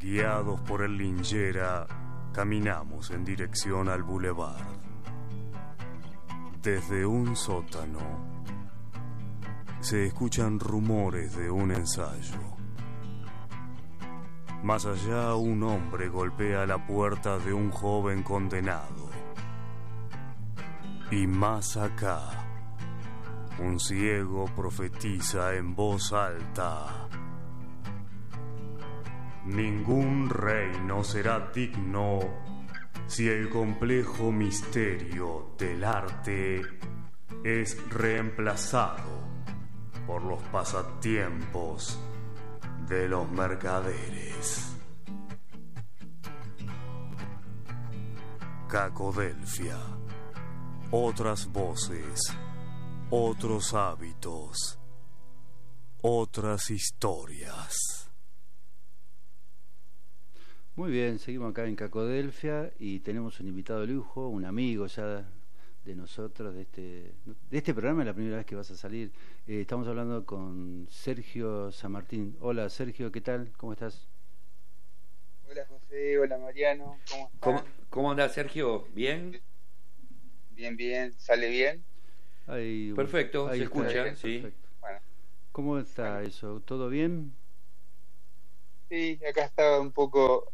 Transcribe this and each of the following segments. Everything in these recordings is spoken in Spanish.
Guiados por el linchera, caminamos en dirección al boulevard. Desde un sótano se escuchan rumores de un ensayo. Más allá, un hombre golpea la puerta de un joven condenado. Y más acá, un ciego profetiza en voz alta: ningún reino será digno si el complejo misterio del arte es reemplazado por los pasatiempos de los mercaderes. Cacodelfia. Otras voces, otros hábitos, otras historias. Muy bien, seguimos acá en Cacodelfia y tenemos un invitado de lujo, un amigo ya de nosotros, de este programa. Es la primera vez que vas a salir. Estamos hablando con Sergio San Martín. Hola Sergio, ¿qué tal? ¿Cómo estás? Hola José, hola Mariano, ¿cómo están? ¿Cómo andás, Sergio? ¿Bien? Bien, ¿sale bien? Perfecto, ahí se está, escucha, sí. Perfecto. Bueno, ¿Cómo está eso? ¿Todo bien? sí, acá estaba un poco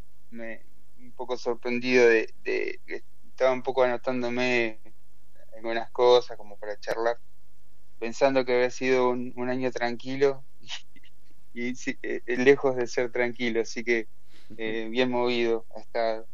sorprendido que estaba un poco anotándome algunas cosas como para charlar, pensando que había sido un año tranquilo y sí, lejos de ser tranquilo, así que bien movido ha estado.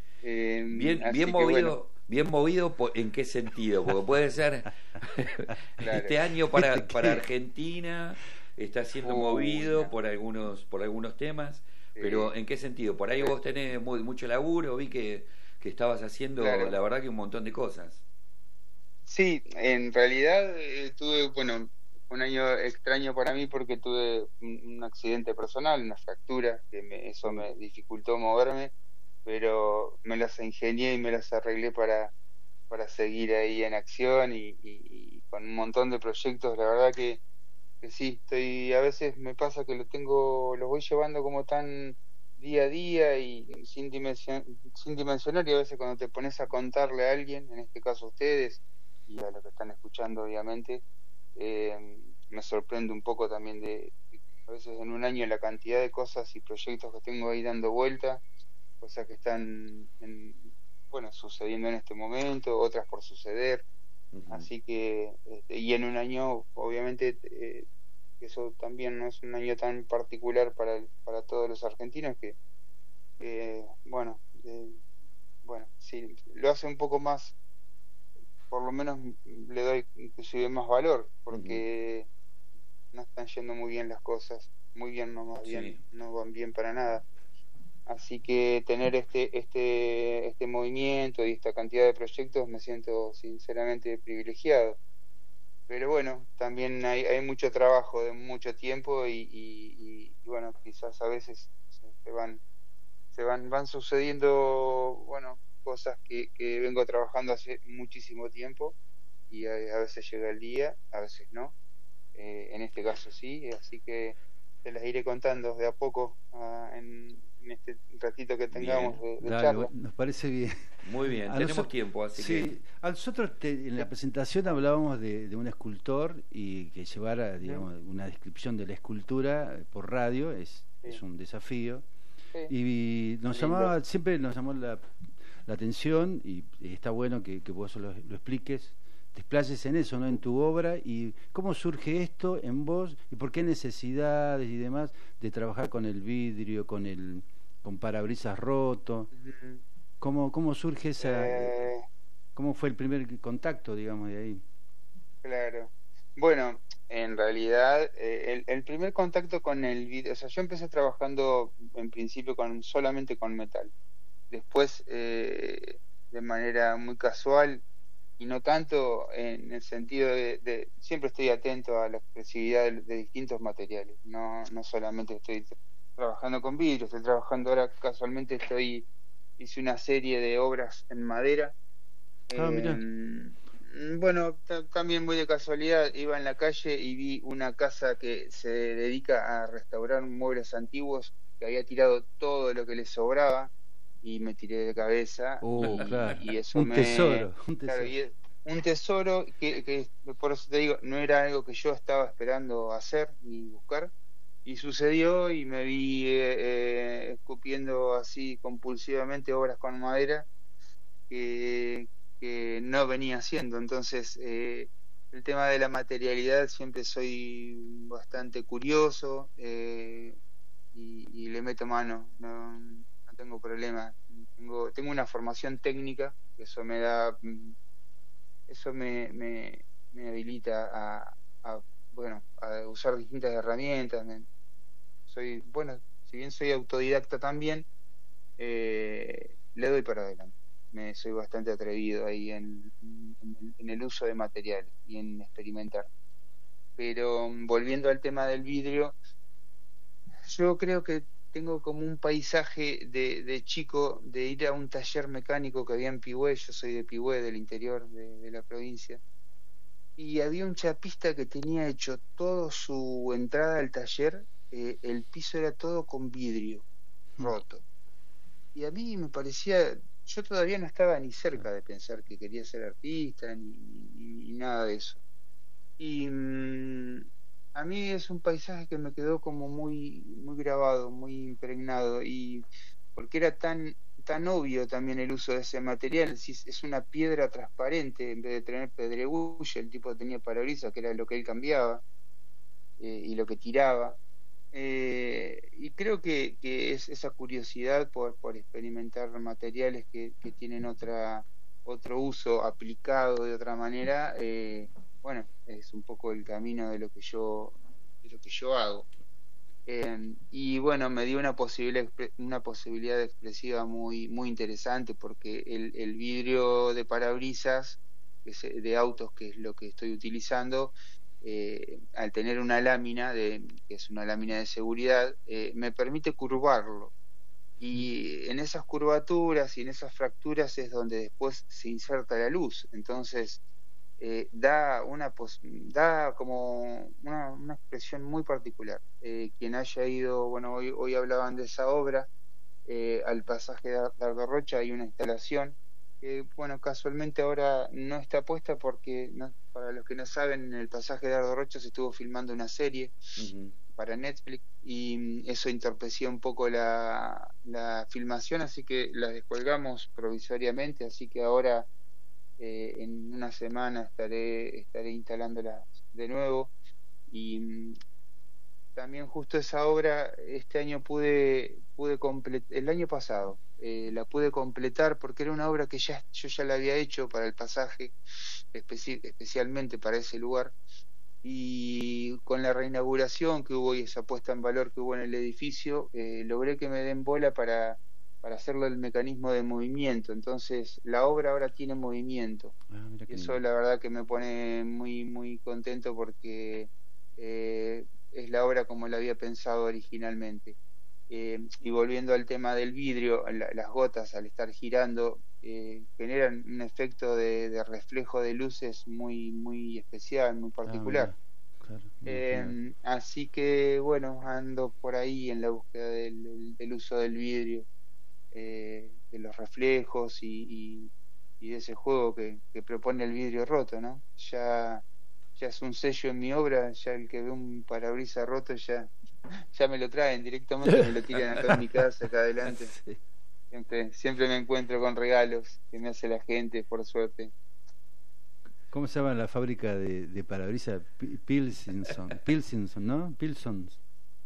Bien Así que bueno, movido, ¿en qué sentido? Porque puede ser claro. este año ¿Viste para qué? Argentina está siendo Uy, movido no, por algunos temas, pero sí, ¿en qué sentido? Por ahí eh, vos tenés mucho laburo, vi que estabas haciendo, claro. la verdad, que un montón de cosas. Sí, en realidad tuve, bueno, un año extraño para mí porque tuve un accidente personal, una fractura, eso Uh, me dificultó moverme, pero me las ingenié y me las arreglé para seguir ahí en acción y con un montón de proyectos. La verdad que sí, a veces me pasa que los voy llevando como tan día a día y sin dimensionar, y a veces cuando te pones a contarle a alguien, en este caso a ustedes y a los que están escuchando obviamente, me sorprende un poco también a veces en un año la cantidad de cosas y proyectos que tengo ahí dando vuelta, cosas que están bueno, sucediendo en este momento, otras por suceder. ujú. Así que, y en un año, obviamente, que eso también no es un año tan particular para todos los argentinos bueno, bueno, sí, lo hace un poco más, por lo menos le doy inclusive más valor, Ujú. porque no están yendo muy bien las cosas, muy bien, no más bien, Sí. no van bien para nada. Así que tener este movimiento y esta cantidad de proyectos me siento sinceramente privilegiado. Pero bueno, también hay mucho trabajo de mucho tiempo y bueno, quizás a veces van sucediendo, bueno, cosas que vengo trabajando hace muchísimo tiempo y a veces llega el día, a veces no. En este caso sí, así que te las iré contando de a poco, en este ratito que tengamos Bien, de Dale, charla. nos parece bien. muy bien, A tenemos nosotros, tiempo, así que sí, a nosotros en la Sí. presentación hablábamos de un escultor y que llevara, Ujú. digamos, una descripción de la escultura por radio es Sí, un desafío. sí, Y lindo. siempre nos llamó la atención y está bueno que vos lo expliques, te explayes en eso, ¿no? En tu obra y cómo surge esto en vos y por qué necesidades y demás de trabajar con el vidrio, con parabrisas roto. Ujú. ¿Cómo surge Eh, cómo fue el primer contacto, digamos, de ahí? Claro. Bueno, en realidad, el primer contacto con el video, o sea, yo empecé trabajando en principio solamente con metal. Después, de manera muy casual y no tanto en el sentido siempre estoy atento a la expresividad de distintos materiales. No solamente estoy trabajando con vidrio, estoy trabajando ahora casualmente hice una serie de obras en madera. Ah, mira. Bueno, también muy de casualidad, iba en la calle y vi una casa que se dedica a restaurar muebles antiguos, que había tirado todo lo que le sobraba y me tiré de cabeza Claro. y eso Un tesoro, un claro, tesoro. un tesoro que por eso te digo, no era algo que yo estaba esperando hacer ni buscar y sucedió y me vi escupiendo así compulsivamente obras con madera que, que no venía haciendo. Entonces, el tema de la materialidad siempre soy bastante curioso y le meto mano, no tengo problema. Tengo una formación técnica, que eso me da, eso me habilita a, bueno, a usar distintas herramientas. Bueno, si bien soy autodidacta también, le doy para adelante. Soy bastante atrevido ahí en el uso de materiales y en experimentar. Pero volviendo al tema del vidrio, yo creo que tengo como un paisaje de chico de ir a un taller mecánico que había en Pigüé. Yo soy de Pigüé, del interior de la provincia, y había un chapista que tenía hecho toda su entrada al taller, el piso era todo con vidrio roto. Y a mí me parecía, yo todavía no estaba ni cerca de pensar que quería ser artista ni nada de eso. Y a mí es un paisaje que me quedó como muy grabado, muy impregnado, y porque era tan obvio también el uso de ese material. Si es una piedra transparente en vez de tener pedregullo, el tipo tenía parabrisas, que era lo que él cambiaba y lo que tiraba. Y creo que es esa curiosidad por experimentar materiales que tienen otro uso aplicado de otra manera, bueno, es un poco el camino de lo que yo hago. Y bueno, me dio una posibilidad expresiva muy interesante, porque el vidrio de parabrisas de autos, que es lo que estoy utilizando, al tener una lámina, que es una lámina de seguridad, me permite curvarlo. Y en esas curvaturas y en esas fracturas es donde después se inserta la luz. Entonces, da como una expresión muy particular. Quien haya ido, bueno, hoy hablaban de esa obra, al pasaje de Dardo Rocha hay una instalación que, bueno, casualmente ahora no está puesta porque, para los que no saben, en el pasaje de Dardo Rocha se estuvo filmando una serie para Netflix y eso entorpeció un poco la filmación, así que la descolgamos provisoriamente, así que ahora en una semana estaré instalándolas de nuevo. Y también justo esa obra este año pude completar, el año pasado la pude completar, porque era una obra que yo ya la había hecho para el pasaje, especialmente para ese lugar, y con la reinauguración que hubo y esa puesta en valor que hubo en el edificio, logré que me den bola para hacerlo el mecanismo de movimiento. Entonces la obra ahora tiene movimiento, y eso la verdad que me pone muy contento, porque es la obra como la había pensado originalmente. Y volviendo al tema del vidrio, las gotas al estar girando generan un efecto de reflejo de luces muy especial, muy particular. Claro, Así que bueno, ando por ahí en la búsqueda del uso del vidrio, de los reflejos y de ese juego que propone el vidrio roto, ¿no? Ya es un sello en mi obra, ya el que ve un parabrisas roto ya me lo traen directamente, me lo tiran acá en mi casa, acá adelante. Sí. Siempre me encuentro con regalos que me hace la gente, por suerte. ¿Cómo se llama la fábrica de parabrisas? Pilsinson, ¿no? Pilsons.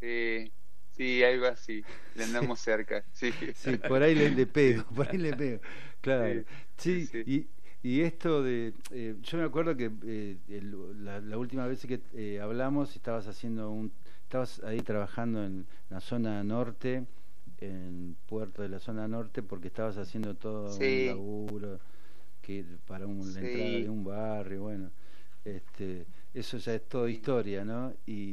Sí, algo así, le andamos cerca, sí. Sí, por ahí le pego, por ahí le pego. Claro. Sí, Sí, sí. y esto de... yo me acuerdo que la última vez que hablamos estabas ahí trabajando en la zona norte, en Puerto de la zona norte, porque estabas haciendo todo un Sí, laburo para la entrada de sí, un barrio, bueno, eso ya es toda historia, ¿no?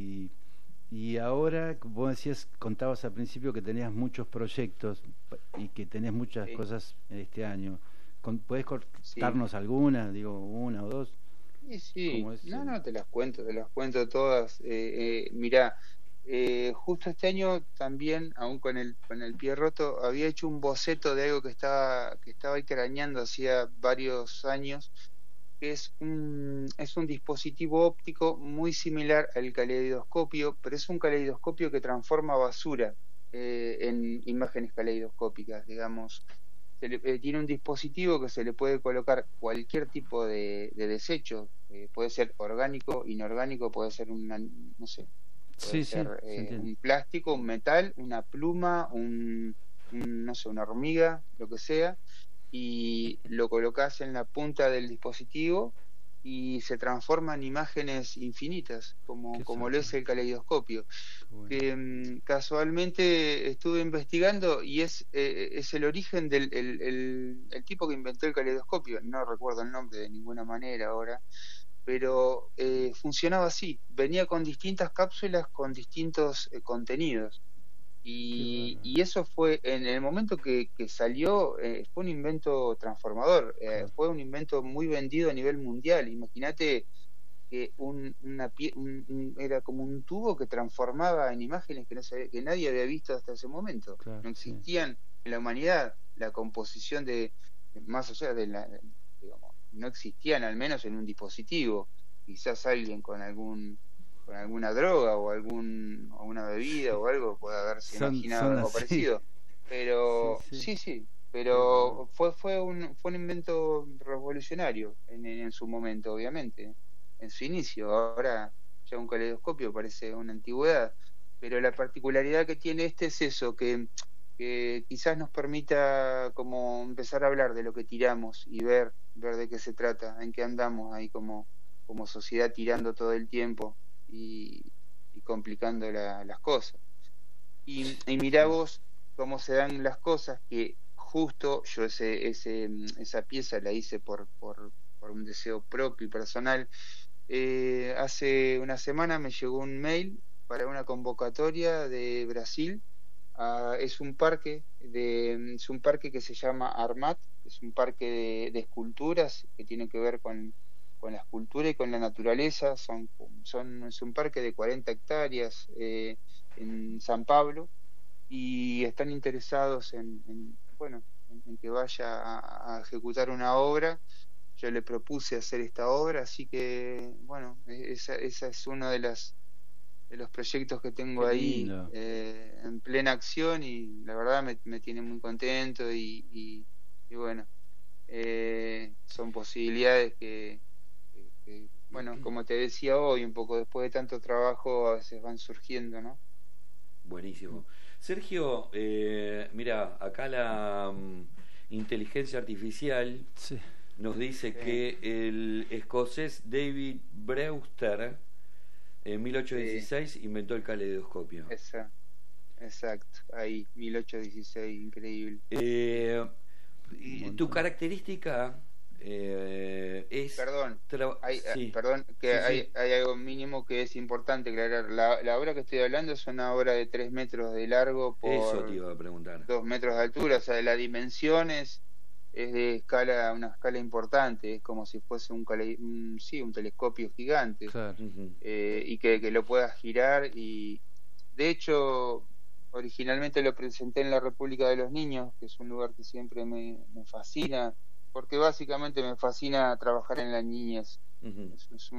Y ahora, vos decías, contabas al principio que tenías muchos proyectos y que tenés muchas sí. cosas este año. ¿Podés Sí. cortarnos alguna, digo, una o dos? Sí, sí, ¿Cómo es no, el- no, te las cuento todas. Mirá, justo este año también, aún con el pie roto, había hecho un boceto de algo que estaba ahí craneando hacía varios años, que es un dispositivo óptico muy similar al caleidoscopio, pero es un caleidoscopio que transforma basura en imágenes caleidoscópicas, digamos. Tiene un dispositivo que se le puede colocar cualquier tipo de desecho, puede ser orgánico, inorgánico, puede ser no sé, puede Sí, sí, ser se entiende. un plástico, un metal, una pluma, no sé, una hormiga, lo que sea, y lo colocas en la punta del dispositivo y se transforma en imágenes infinitas, Qué como lo zarpado, es el caleidoscopio qué bueno. que casualmente estuve investigando y es el origen el tipo que inventó el caleidoscopio, no recuerdo el nombre de ninguna manera ahora, pero funcionaba así, venía con distintas cápsulas con distintos contenidos. Qué bárbaro. Y eso fue, en el momento que salió, fue un invento transformador, Claro. fue un invento muy vendido a nivel mundial. Imagínate que era como un tubo que transformaba en imágenes que nadie había visto hasta ese momento. Claro, No sí. existían en la humanidad la composición más allá de digamos, no existían al menos en un dispositivo. Quizás alguien con alguna droga o una bebida o algo puede haberse imaginado Son algo así. parecido. Sí, Pero sí. sí, sí, Qué bárbaro. pero fue un invento revolucionario en su momento, obviamente, en su inicio. Ahora ya un caleidoscopio parece una antigüedad, pero la particularidad que tiene este es eso, que quizás nos permita como empezar a hablar de lo que tiramos y ver de qué se trata, en qué andamos ahí como sociedad tirando todo el tiempo y complicando las cosas. Y mirá Sí. vos cómo se dan las cosas, que justo yo esa pieza la hice por un deseo propio y personal. Hace una semana me llegó un mail para una convocatoria de Brasil. Es un parque que se llama Armat, es un parque de esculturas que tiene que ver con la escultura y con la naturaleza. Es un parque de 40 hectáreas en San Pablo y están interesados bueno, en que vaya a ejecutar una obra. Yo le propuse hacer esta obra, así que bueno, esa es uno de los proyectos que tengo Qué ahí lindo. en plena acción y la verdad me tiene muy contento y bueno, son posibilidades bueno, como te decía hoy, un poco después de tanto trabajo a veces van surgiendo, ¿no? Buenísimo. Sergio, mira, acá la inteligencia artificial Sí. nos dice Sí, que el escocés David Brewster en sí, 1816 inventó el caleidoscopio. esa, exacto, ahí, 1816, increíble. Eh, Un Tu montón. característica es... Perdón, Sí, perdón, que sí, sí, hay algo mínimo que es importante aclarar. La obra que estoy hablando es una obra de 3 metros de largo eso te por iba a preguntar. 2 metros de altura, o sea, la dimensión es de una escala importante, es como si fuese sí, un telescopio gigante, Claro. Ujú. y que lo puedas girar. Y de hecho, originalmente lo presenté en la República de los Niños, que es un lugar que siempre me fascina, porque básicamente me fascina trabajar en la niñez. Ujú.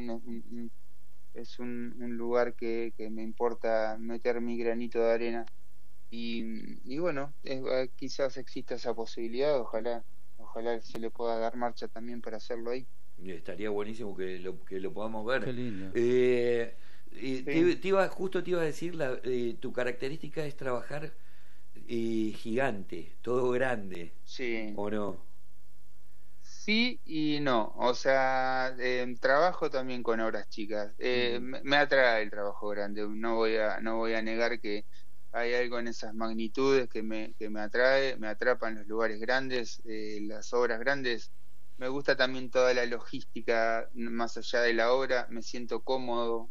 Un lugar que me importa meter mi granito de arena. Y bueno, quizás exista esa posibilidad, ojalá se le pueda dar marcha también para hacerlo ahí. Estaría buenísimo que lo podamos Qué ver. lindo. Sí, Justo te iba a decir, tu característica es trabajar gigante, todo grande, sí, ¿o no? sí y no. O sea, trabajo también con obras chicas. Ujú. Me atrae el trabajo grande. No voy a negar que hay algo en esas magnitudes que me atrae, me atrapan los lugares grandes, las obras grandes. Me gusta también toda la logística más allá de la obra. Me siento cómodo.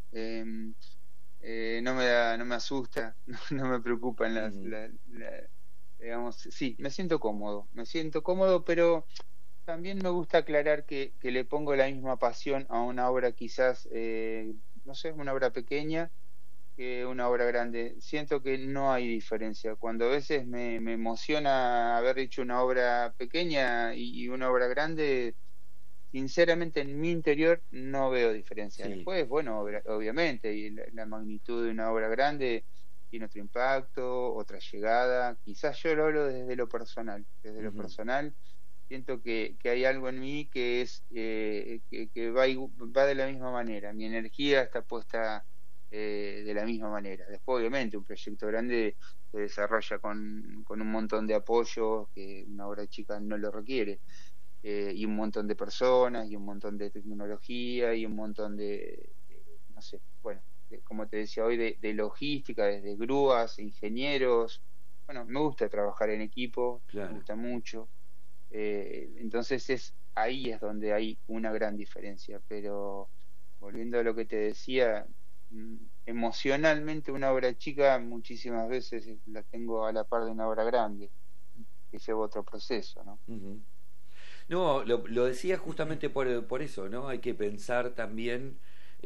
No me asusta, no me preocupan Ujú. digamos, sí, me siento cómodo, pero también me gusta aclarar que le pongo la misma pasión a una obra quizás, no sé, una obra pequeña que una obra grande. Siento que no hay diferencia. Cuando a veces me emociona haber hecho una obra pequeña y una obra grande, sinceramente en mi interior no veo diferencia. Sí. Después, bueno, obviamente, y la magnitud de una obra grande tiene otro impacto, otra llegada. Quizás yo lo hablo desde lo personal. Desde lo Ujú. personal, siento que hay algo en mí que es que va de la misma manera. Mi energía está puesta de la misma manera. Después, obviamente, un proyecto grande se desarrolla con un montón de apoyos que una obra chica no lo requiere, y un montón de personas, y un montón de tecnología, y un montón no sé, bueno, como te decía hoy, de logística, desde grúas, ingenieros. Bueno, me gusta trabajar en equipo, me Claro. gusta mucho. Entonces ahí es donde hay una gran diferencia. Pero volviendo a lo que te decía, emocionalmente una obra chica muchísimas veces la tengo a la par de una obra grande, que lleva otro proceso, ¿no? Ujú. No, lo decía justamente por eso, ¿no? Hay que pensar también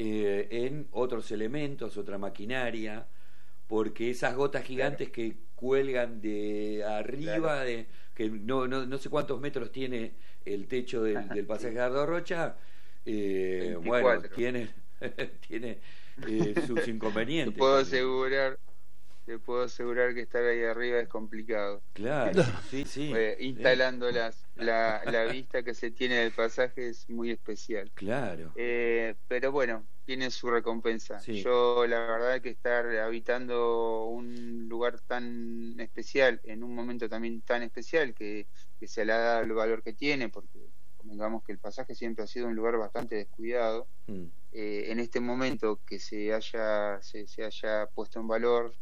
en otros elementos, otra maquinaria, porque esas gotas Claro, gigantes que cuelgan de claro. arriba, que no sé cuántos metros tiene el techo del pasaje Sí, Gardo Rocha, bueno, 24. tiene sus Te inconvenientes puedo también. asegurar, te puedo asegurar que estar ahí arriba es complicado. Claro, sí, sí, Instalando la vista que se tiene del pasaje es muy especial. claro, Pero bueno, tiene su recompensa. sí, Yo la verdad que estar habitando un lugar tan especial, en un momento también tan especial, que se le ha dado el valor que tiene, porque convengamos que el pasaje siempre ha sido un lugar bastante descuidado. mm, En este momento que se haya puesto en valor,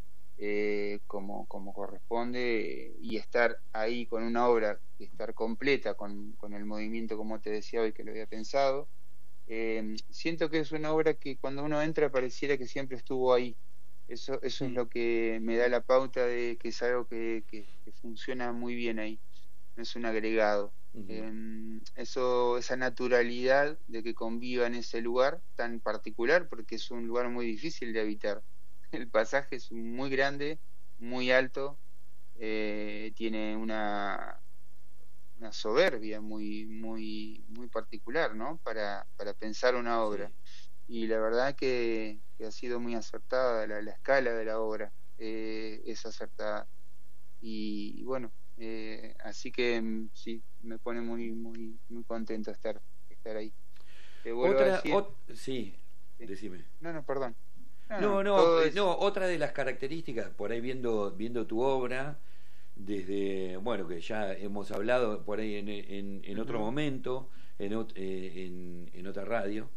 como corresponde, y estar ahí con una obra, estar completa con el movimiento, como te decía hoy, que lo había pensado. Siento que es una obra que cuando uno entra pareciera que siempre estuvo ahí. Eso es mm, lo que me da la pauta de que es algo que funciona muy bien ahí, no es un agregado. ujú, Esa naturalidad de que conviva en ese lugar tan particular, porque es un lugar muy difícil de habitar. El pasaje es muy grande, muy alto, tiene una soberbia muy particular, ¿no? Para pensar una obra. sí. Y la verdad que ha sido muy acertada la escala de la obra, es acertada. Y bueno, así que sí, me pone muy contento estar ahí. Te vuelvo a decir, Sí, sí. decime. No, no, perdón. No, no, No, no, todo es, no, otra de las características, por ahí viendo tu obra, desde, bueno, que ya hemos hablado por ahí en otro ujú, momento, en otra radio,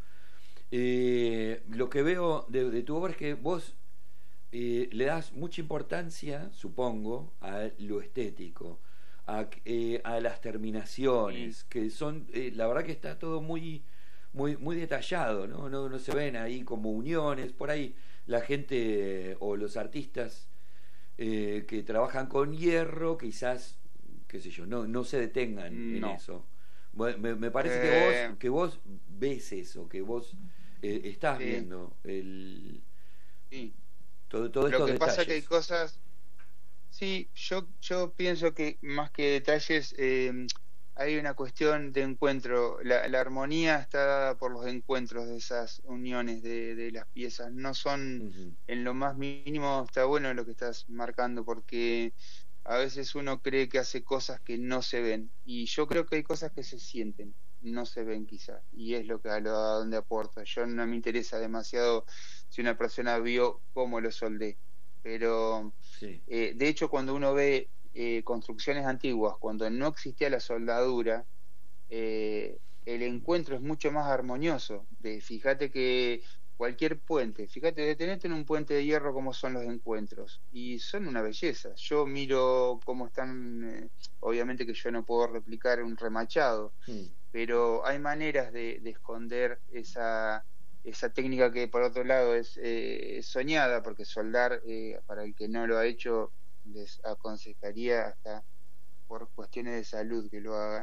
lo que veo de tu obra es que vos le das mucha importancia, supongo, a lo estético, a las sí, terminaciones, que son, la verdad que está todo muy detallado, ¿no? No se ven ahí como uniones, por ahí la gente o los artistas que trabajan con hierro, quizás, qué sé yo, no se detengan en no. eso. Bueno, me parece Eh, que vos ves eso, que vos estás sí, viendo sí. todos Lo estos que pasa que hay detalles. cosas. Sí, yo pienso que más que detalles, hay una cuestión de encuentro. La armonía está dada por los encuentros de esas uniones de las piezas. No son Ujú, en lo más mínimo. Está bueno lo que estás marcando, porque a veces uno cree que hace cosas que no se ven. Y yo creo que hay cosas que se sienten, no se ven quizás. Y es lo que a donde aporta. Yo no me interesa demasiado si una persona vio cómo lo soldé, pero sí, de hecho, cuando uno ve construcciones antiguas, cuando no existía la soldadura, el encuentro es mucho más armonioso. Fíjate que cualquier puente, fíjate, detenete en un puente de hierro como son los encuentros, y son una belleza. Yo miro cómo están, obviamente que yo no puedo replicar un remachado, mm, pero hay maneras de esconder esa técnica que por otro lado es soñada, porque soldar, para el que no lo ha hecho, les aconsejaría hasta por cuestiones de salud que lo haga.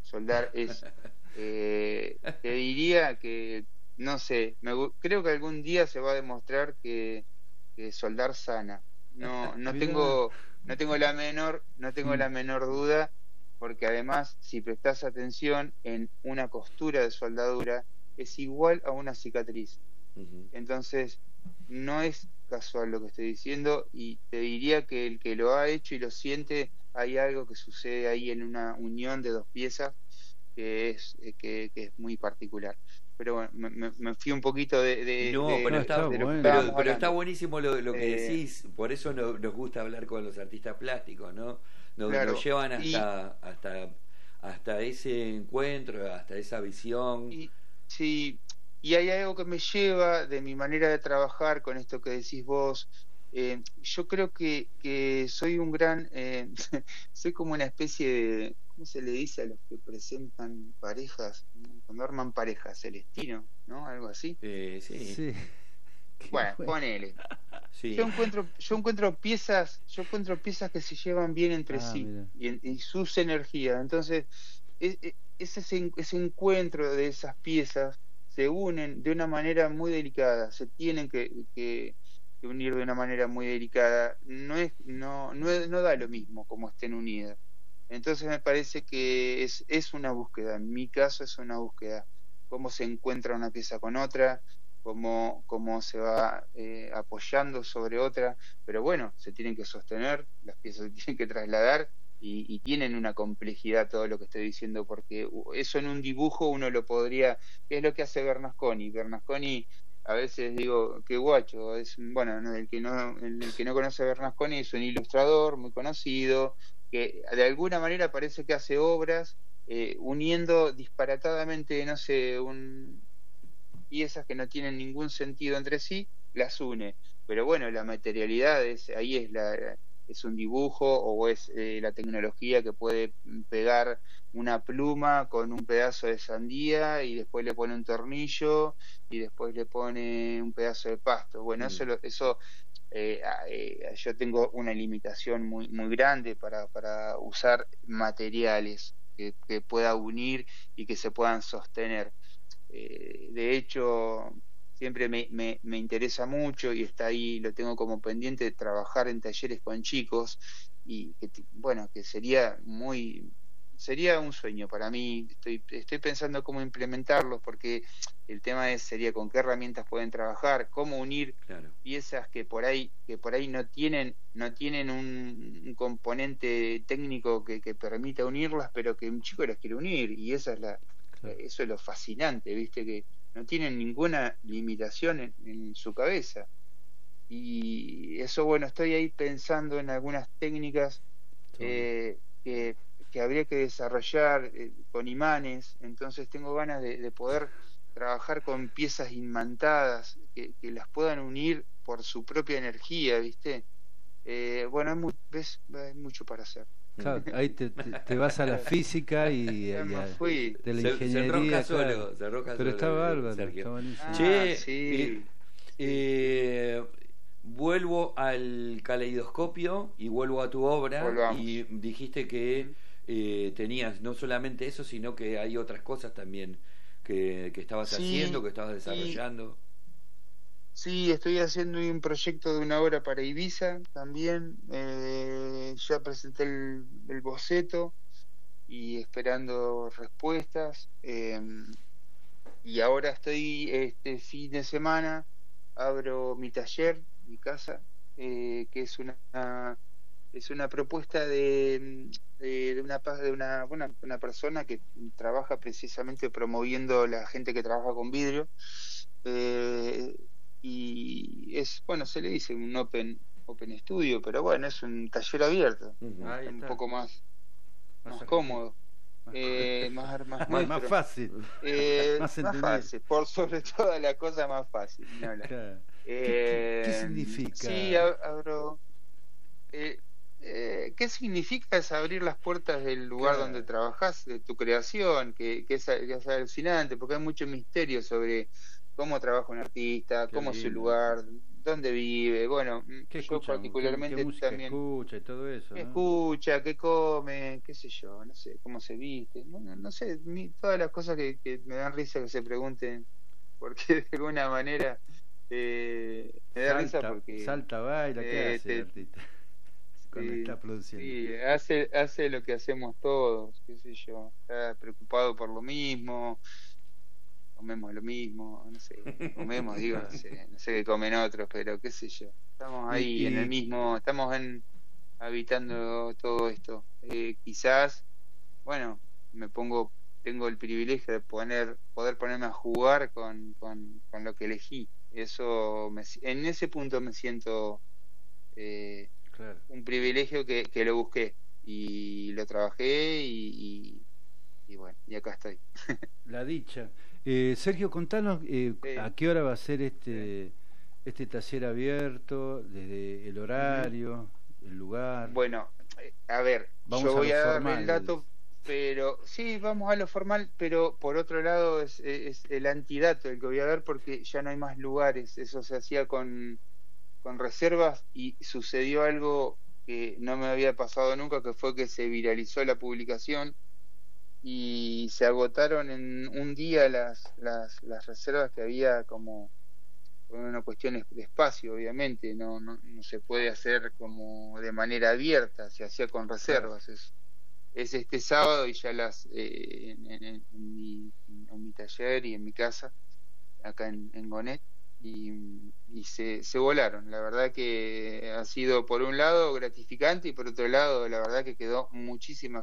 soldar es, te diría que, no sé, creo que algún día se va a demostrar que soldar sana. No Mirá. tengo no tengo Mm. la menor duda, porque además, si prestas atención en una costura de soldadura, es igual a una cicatriz. Ujú. Entonces, no es casual lo que estoy diciendo, y te diría que el que lo ha hecho y lo siente, hay algo que sucede ahí en una unión de dos piezas que es muy particular. Pero bueno, me fui un poquito No, No, está de lo que bueno. estábamos pero está hablando. buenísimo lo que Eh, decís, por eso nos gusta hablar con los artistas plásticos, ¿no? Nos claro, llevan hasta ese encuentro, hasta esa visión. y sí, y hay algo que me lleva de mi manera de trabajar con esto que decís vos. Yo creo que soy un gran, soy como una especie de, ¿cómo se le dice a los que presentan parejas? Cuando arman parejas, celestino, ¿no? Algo así. Sí, Sí. Qué Bueno, bueno. ponele. sí. Yo encuentro piezas que se llevan bien entre Ah, sí mira. y sus energías. Entonces, ese encuentro de esas piezas se unen de una manera muy delicada, se tienen que unir de una manera muy delicada. No da lo mismo como estén unidas. Entonces me parece que es una búsqueda, en mi caso es una búsqueda, cómo se encuentra una pieza con otra, cómo se va apoyando sobre otra, pero bueno, se tienen que sostener, las piezas se tienen que trasladar y tienen una complejidad todo lo que estoy diciendo, porque eso en un dibujo uno lo podría, ¿qué es lo que hace Bernasconi? Bernasconi, a veces digo, qué guacho, bueno, no, el que no conoce a Bernasconi es un ilustrador muy conocido, que de alguna manera parece que hace obras uniendo disparatadamente, no sé, piezas que no tienen ningún sentido entre sí, las une. Pero bueno, la materialidad ahí es un dibujo o es la tecnología que puede pegar una pluma con un pedazo de sandía y después le pone un tornillo y después le pone un pedazo de pasto. Bueno, Mm, eso yo tengo una limitación muy grande para usar materiales que pueda unir y que se puedan sostener. De hecho, siempre me interesa mucho y está ahí, lo tengo como pendiente de trabajar en talleres con chicos y bueno, que sería un sueño para mí. Estoy pensando cómo implementarlos porque el tema sería con qué herramientas pueden trabajar, cómo unir claro. piezas que por ahí no tienen un componente técnico que permita unirlas, pero que un chico las quiere unir, y esa es Claro. eso es lo fascinante, viste, que no tienen ninguna limitación en su cabeza. Y eso, bueno, estoy ahí pensando en algunas técnicas Está bueno. eh, que, que habría que desarrollar con imanes. Entonces tengo ganas de poder trabajar con piezas imantadas que las puedan unir por su propia energía, ¿viste? Bueno, ¿ves? Hay mucho para hacer. Claro, ahí te vas a la física Ya me fui. de la Se enrosca ingeniería, claro. solo, se enrosca Pero está solo, bárbaro, Sergio. está buenísimo. Ah, Che, sí, sí. eh, vuelvo al caleidoscopio y vuelvo a tu obra y Volvamos. dijiste que tenías no solamente eso, sino que hay otras cosas también que estabas haciendo, Sí, que estabas y desarrollando. sí, estoy haciendo un proyecto de una obra para Ibiza también. Ya presenté el boceto y esperando respuestas. Y ahora estoy, este fin de semana, abro mi taller, mi casa, que es una propuesta de una persona que trabaja precisamente promoviendo la gente que trabaja con vidrio. eh, y bueno, se le dice un open studio, pero bueno, es un taller abierto, Ujú. Ahí un está, poco más más accesible, cómodo, más, más más nuestro, fácil, más más entendible. fácil, por sobre todas las cosas más fácil, ni hablar. Claro. ¿Qué Sí, significa? abro. eh, ¿Qué significa es abrir las puertas del lugar donde Claro. trabajas, de tu creación? Que es alucinante, porque hay mucho misterio cómo trabaja un artista, Qué cómo es su lindo. lugar, dónde vive. Bueno, ¿Qué yo escucha? ¿Qué particularmente música también escucha y todo eso, qué no? escucha, qué come, qué sé yo, no sé, cómo se viste, no sé, todas las cosas que me dan risa que se pregunten, porque de alguna manera me da risa porque Salta, baila, ¿qué eh, hace el te, artista cuando está sí, produciendo? sí, hace lo que hacemos todos, qué sé yo, está preocupado por lo mismo, comemos lo mismo, no sé, comemos, digo, Claro. no sé qué comen otros, pero qué sé yo, estamos ahí en el Y mismo, estamos habitando todo esto. Quizás, bueno, me pongo, tengo el privilegio de poder ponerme a jugar con lo que elegí. En ese punto me siento claro, un privilegio que lo busqué y lo trabajé y bueno, y acá estoy. la dicha. Sergio, contanos Sí, a qué hora va a ser sí. este taller abierto, desde el Ujú. horario, el lugar. Bueno, a ver, yo Vamos a voy lo a darle el formal. dato, pero sí, vamos a lo formal, pero por otro lado es el antidato el que voy a dar porque ya no hay más lugares. Eso se hacía con reservas y sucedió algo que no me había pasado nunca, que fue que se viralizó la publicación y se agotaron en un día las reservas que había como por una cuestión de espacio, obviamente, no se puede hacer como de manera abierta, se hacía con Claro. reservas. Es este sábado y ya en mi taller y en mi casa, acá en Gonet, y se volaron. La verdad que ha sido por un lado gratificante y por otro lado, la verdad que quedó muchísima